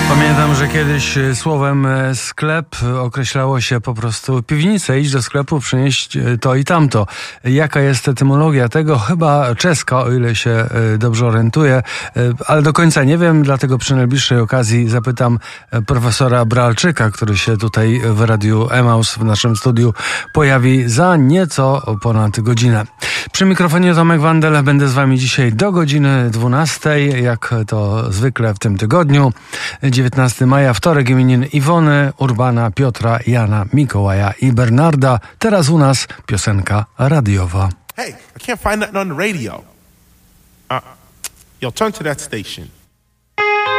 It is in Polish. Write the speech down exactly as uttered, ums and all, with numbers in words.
Pamiętam, że kiedyś słowem sklep określało się po prostu piwnicę, iść do sklepu, przynieść to i tamto. Jaka jest etymologia tego? Chyba czeska, o ile się dobrze orientuję, ale do końca nie wiem, dlatego przy najbliższej okazji zapytam profesora Bralczyka, który się tutaj w Radiu Emaus w naszym studiu pojawi za nieco ponad godzinę. Przy mikrofonie Tomek Wandel, będę z wami dzisiaj do godziny dwunastej, jak to zwykle w tym tygodniu. dziewiętnastego maja, wtorek, imienin Iwony, Urbana, Piotra, Jana, Mikołaja i Bernarda. Teraz u nas piosenka radiowa. Hey, I can't find nothing on the radio. Uh, yo, turn to that station.